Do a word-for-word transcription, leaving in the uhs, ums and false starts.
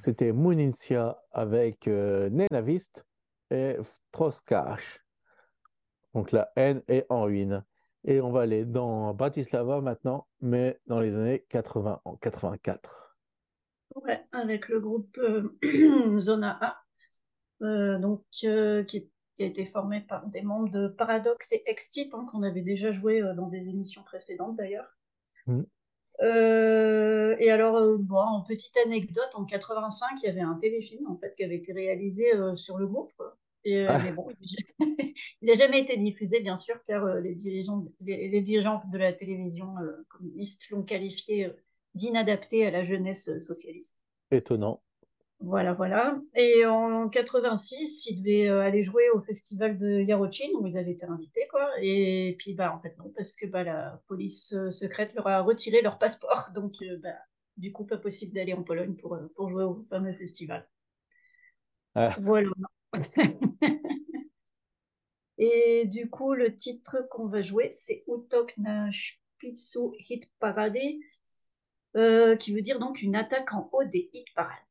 c'était Munitia avec euh, Nenavist et Troskash. Donc la haine est en ruine. Et on va aller dans Bratislava maintenant, mais dans les années quatre-vingts, en quatre-vingt-quatre. Ouais, avec le groupe euh, Zona A, euh, donc, euh, qui, qui a été formé par des membres de Paradox et X-Type, hein, qu'on avait déjà joué euh, dans des émissions précédentes d'ailleurs. Hmm. Euh, et alors, euh, bon, en petite anecdote, en quatre-vingt-cinq, il y avait un téléfilm en fait qui avait été réalisé euh, sur le groupe, quoi. Et, euh, mais Ah, bon, il n'a jamais été diffusé, bien sûr, car euh, les dirigeants, les, les dirigeants de la télévision euh, communiste l'ont qualifié euh, d'inadapté à la jeunesse euh, socialiste. étonnant. Voilà, voilà. Et en quatre-vingt-six, ils devaient euh, aller jouer au festival de Yarochin, où ils avaient été invités, quoi. Et puis, bah, en fait, non, parce que bah, la police euh, secrète leur a retiré leur passeport. Donc, euh, bah, du coup, pas possible d'aller en Pologne pour, euh, pour jouer au fameux festival. Ah, Voilà. Et du coup, le titre qu'on va jouer, c'est Utok na Spitzu Hit Parade, euh, qui veut dire donc une attaque en haut des hit parades.